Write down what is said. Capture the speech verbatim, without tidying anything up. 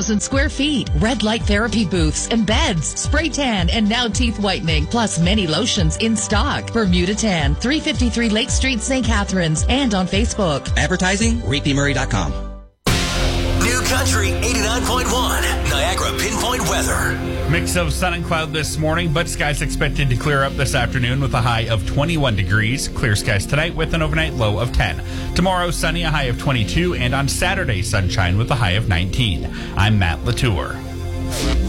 thousand square feet. Red light therapy booths and beds. Spray tan and now teeth whitening. Plus many lotions in stock. Bermuda Tan, three fifty-three Lake Street, Saint Catharines, and on Facebook. Advertising, reed p murray dot com. New Country eighty-nine point one, Niagara Pinpoint Weather. Mix of sun and cloud this morning, but skies expected to clear up this afternoon with a high of twenty-one degrees. Clear skies tonight with an overnight low of ten. Tomorrow, sunny, a high of twenty-two, and on Saturday, sunshine with a high of nineteen. I'm Matt Latour.